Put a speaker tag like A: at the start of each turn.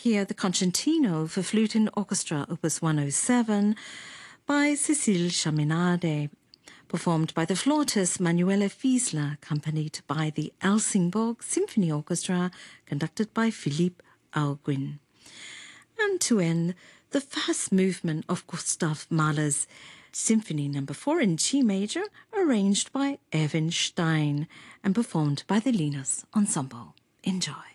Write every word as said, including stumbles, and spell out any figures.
A: hear the Concertino for Flute and Orchestra, Opus one oh seven, by Cécile Chaminade, performed by the flautist Manuela Fiesler, accompanied by the Helsingborg Symphony Orchestra, conducted by Philippe Auguin. And to end, the first movement of Gustav Mahler's Symphony Number four in G major, arranged by Erwin Stein and performed by the Linus Ensemble. Enjoy.